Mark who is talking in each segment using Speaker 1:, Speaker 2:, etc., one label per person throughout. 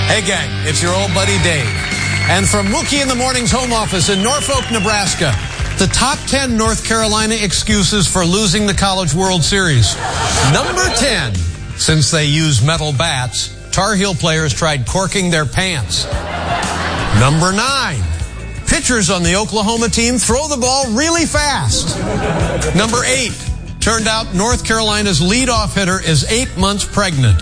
Speaker 1: Hey gang, it's your old buddy Dave. And from Mookie in the Morning's home office in Norfolk, Nebraska, the top 10 North Carolina excuses for losing the College World Series. Number 10, since they use metal bats, Tar Heel players tried corking their pants. Number 9, pitchers on the Oklahoma team throw the ball really fast. Number 8, turned out North Carolina's leadoff hitter is 8 months pregnant.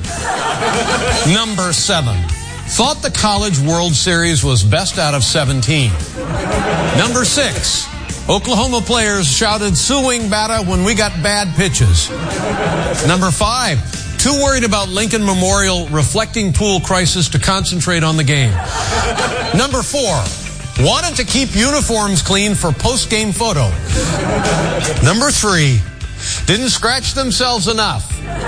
Speaker 1: Number 7, thought the College World Series was best out of 17. Number 6, Oklahoma players shouted "suing batter" when we got bad pitches. Number 5, too worried about Lincoln Memorial reflecting pool crisis to concentrate on the game. Number 4, wanted to keep uniforms clean for post-game photo. Number 3, didn't scratch themselves enough.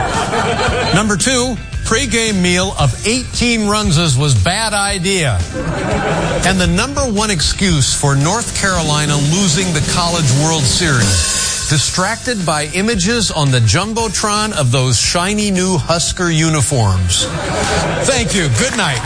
Speaker 1: Number 2, pre-game meal of 18 runses was bad idea. And the number 1 excuse for North Carolina losing the College World Series, distracted by images on the Jumbotron of those shiny new Husker uniforms. Thank you. Good night.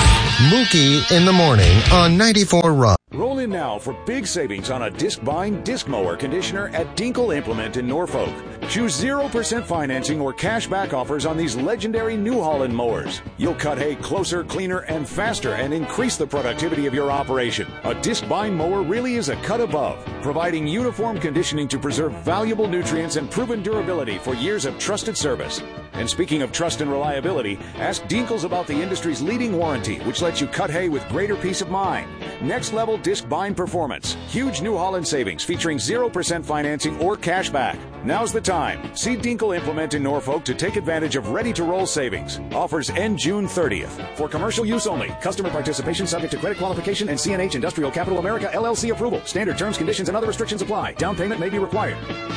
Speaker 2: Mookie in the Morning on 94 Rock.
Speaker 3: Roll in now for big savings on a disc-bind disc mower conditioner at Dinkle Implement in Norfolk. Choose 0% financing or cash back offers on these legendary New Holland mowers. You'll cut hay closer, cleaner, and faster and increase the productivity of your operation. A disc-bind mower really is a cut above, providing uniform conditioning to preserve valuable nutrients and proven durability for years of trusted service. And speaking of trust and reliability, ask Dinkles about the industry's leading warranty, which lets you cut hay with greater peace of mind. Next level disc bind performance. Huge New Holland savings featuring 0% financing or cash back. Now's the time. See Dinkle Implement in Norfolk to take advantage of ready-to-roll savings. Offers end June 30th. For commercial use only. Customer participation subject to credit qualification and CNH Industrial Capital America LLC approval. Standard terms, conditions, and other restrictions apply. Down payment may be required.